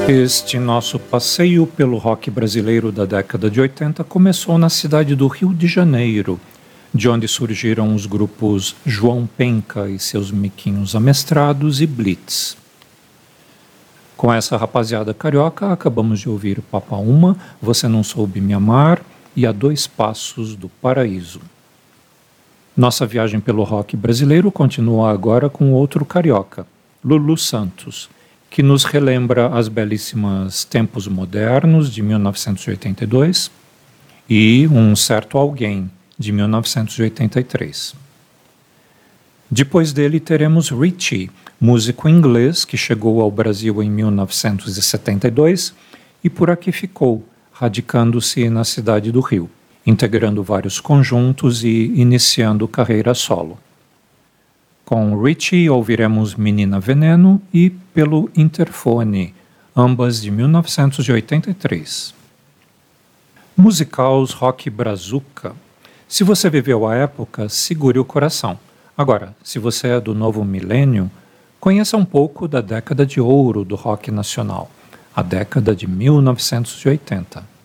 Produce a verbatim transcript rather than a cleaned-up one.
Este nosso passeio pelo rock brasileiro da década de oitenta começou na cidade do Rio de Janeiro, de onde surgiram os grupos João Penca e seus miquinhos amestrados e Blitz. Com essa rapaziada carioca, acabamos de ouvir Papa Uma, Você Não Soube Me Amar e A Dois Passos do Paraíso. Nossa viagem pelo rock brasileiro continua agora com outro carioca, Lulu Santos, que nos relembra as belíssimas Tempos Modernos, de mil novecentos e oitenta e dois, e Um Certo Alguém, de mil novecentos e oitenta e três. Depois dele teremos Richie, músico inglês que chegou ao Brasil em mil novecentos e setenta e dois e por aqui ficou, radicando-se na cidade do Rio, integrando vários conjuntos e iniciando carreira solo. Com Richie ouviremos Menina Veneno e Pelo Interfone, ambas de mil novecentos e oitenta e três. Musicals rock brazuca. Se você viveu a época, segure o coração. Agora, se você é do novo milênio, conheça um pouco da década de ouro do rock nacional, a década de mil novecentos e oitenta.